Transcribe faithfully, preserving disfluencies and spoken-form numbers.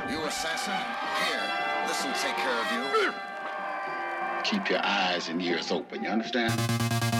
You assassin? Here, this'll take care of you. Keep your eyes and ears open, you understand?